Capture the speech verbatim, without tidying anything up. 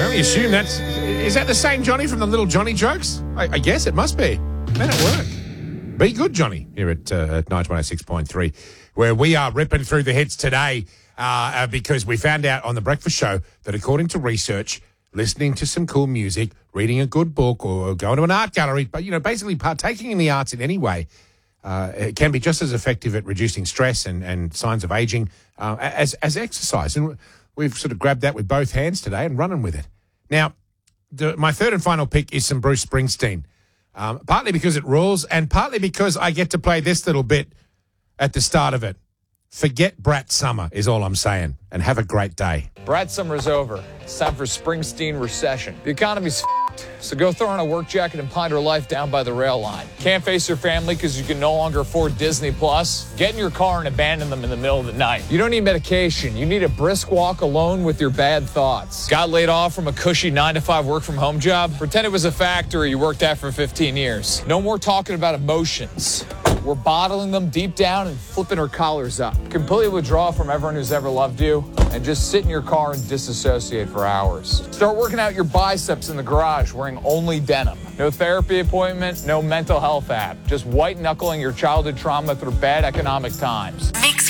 can only assume that's... Is that the same Johnny from the Little Johnny jokes? I, I guess it must be. Men at work. Be good, Johnny, here at, uh, at Nitro one oh six point three, where we are ripping through the hits today uh, uh, because we found out on The Breakfast Show that according to research, listening to some cool music, reading a good book, or going to an art gallery, but, you know, basically partaking in the arts in any way, uh, it can be just as effective at reducing stress and, and signs of aging uh, as, as exercise. And we've sort of grabbed that with both hands today and running with it. Now, the, my third and final pick is some Bruce Springsteen. Um, partly because it rules and partly because I get to play this little bit at the start of it. Forget Brat Summer is all I'm saying, and have a great day. Brat Summer's over. It's time for Springsteen recession. The economy's f***ed, so go throw on a work jacket and ponder life down by the rail line. Can't face your family because you can no longer afford Disney Plus? Get in your car and abandon them in the middle of the night. You don't need medication. You need a brisk walk alone with your bad thoughts. Got laid off from a cushy nine to five work from home job? Pretend it was a factory you worked at for fifteen years. No more talking about emotions. We're bottling them deep down and flipping our collars up. Completely withdraw from everyone who's ever loved you and just sit in your car and disassociate for hours. Start working out your biceps in the garage wearing only denim. No therapy appointment, no mental health app. Just white knuckling your childhood trauma through bad economic times. Mix